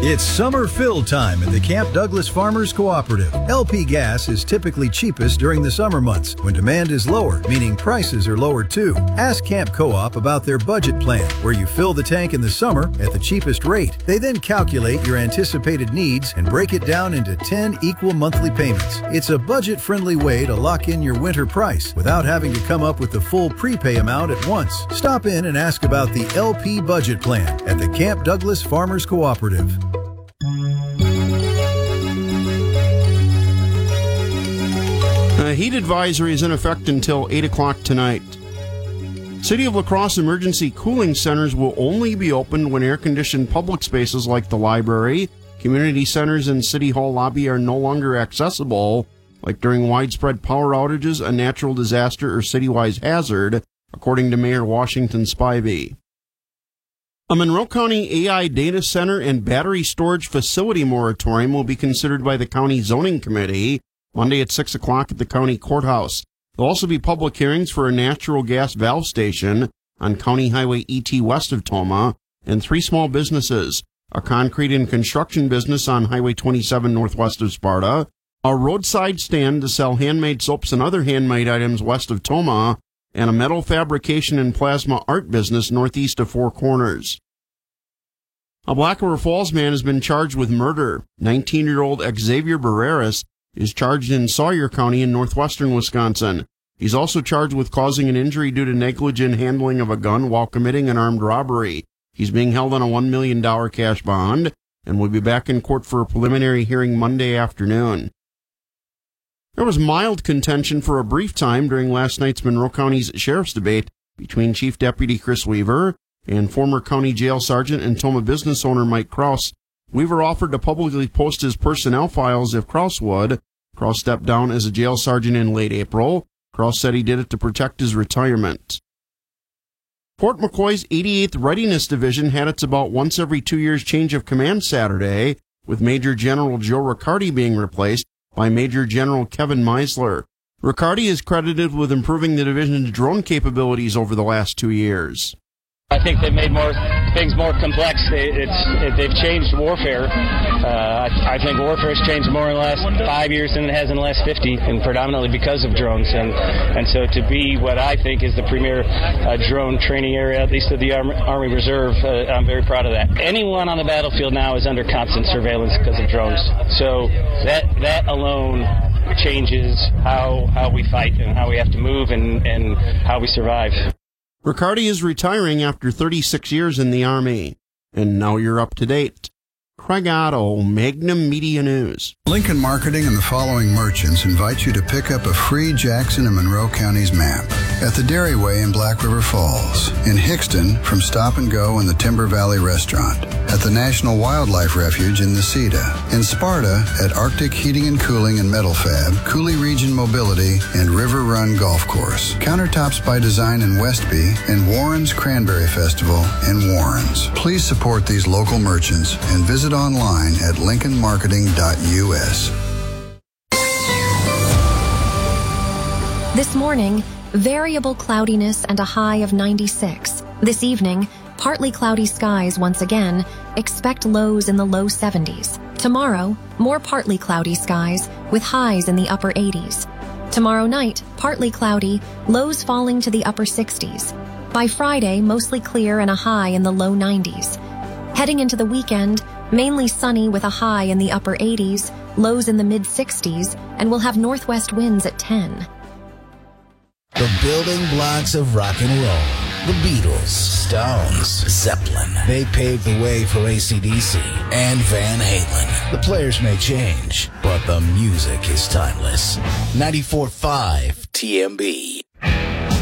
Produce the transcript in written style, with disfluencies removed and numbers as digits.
It's summer fill time at the Camp Douglas Farmers Cooperative. LP gas is typically cheapest during the summer months when demand is lower, meaning prices are lower too. Ask Camp Co-op about their budget plan, where you fill the tank in the summer at the cheapest rate. They then calculate your anticipated needs and break it down into 10 equal monthly payments. It's a budget-friendly way to lock in your winter price without having to come up with the full prepay amount at once. Stop in and ask about the LP budget plan at the Camp Douglas Farmers Cooperative. A heat advisory is in effect until 8 o'clock tonight. City of La Crosse emergency cooling centers will only be opened when air-conditioned public spaces like the library, community centers, and City Hall lobby are no longer accessible, like during widespread power outages, a natural disaster, or citywide hazard, according to Mayor Washington Spivey. A Monroe County AI data center and battery storage facility moratorium will be considered by the County Zoning Committee Monday at 6 o'clock at the County Courthouse. There'll also be public hearings for a natural gas valve station on County Highway ET west of Tomah and 3 small businesses, a concrete and construction business on Highway 27 northwest of Sparta, a roadside stand to sell handmade soaps and other handmade items west of Tomah, and a metal fabrication and plasma art business northeast of Four Corners. A Black River Falls man has been charged with murder. 19-year-old Xavier Barreras is charged in Sawyer County in northwestern Wisconsin. He's also charged with causing an injury due to negligent handling of a gun while committing an armed robbery. He's being held on a $1 million cash bond and will be back in court for a preliminary hearing Monday afternoon. There was mild contention for a brief time during last night's Monroe County's sheriff's debate between Chief Deputy Chris Weaver and former county jail sergeant and Tomah business owner Mike Kraus. Weaver offered to publicly post his personnel files if Kraus would. Kraus stepped down as a jail sergeant in late April. Kraus said he did it to protect his retirement. Fort McCoy's 88th Readiness Division had its about once every 2 years change of command Saturday, with Major General Joe Riccardi being replaced by Major General Kevin Meisler. Riccardi is credited with improving the division's drone capabilities over the last 2 years. I think they've made things more complex. They've changed warfare. I think warfare has changed more in the last 5 years than it has in the last 50, and predominantly because of drones. And so to be what I think is the premier drone training area, at least of the Army Reserve, I'm very proud of that. Anyone on the battlefield now is under constant surveillance because of drones. So that alone changes how we fight and how we have to move and how we survive. Riccardi is retiring after 36 years in the Army. And now you're up to date. Craig Otto, Magnum Media News. Lincoln Marketing and the following merchants invite you to pick up a free Jackson and Monroe Counties map at the Dairyway in Black River Falls, in Hickston from Stop and Go and the Timber Valley Restaurant, at the National Wildlife Refuge in Necedah, in Sparta at Arctic Heating and Cooling and Metal Fab, Cooley Region Mobility, and River Run Golf Course, Countertops by Design in Westby, and Warren's Cranberry Festival in Warren's. Please support these local merchants and visit online at lincolnmarketing.us. This morning, variable cloudiness and a high of 96. This evening, partly cloudy skies once again. Expect lows in the low 70s. Tomorrow, more partly cloudy skies with highs in the upper 80s. Tomorrow night, partly cloudy, lows falling to the upper 60s. By Friday, mostly clear and a high in the low 90s. Heading into the weekend, mainly sunny with a high in the upper 80s, lows in the mid 60s, and we'll have northwest winds at 10. The building blocks of rock and roll. The Beatles, Stones, Zeppelin. They paved the way for AC/DC and Van Halen. The players may change, but the music is timeless. 94.5 TMB.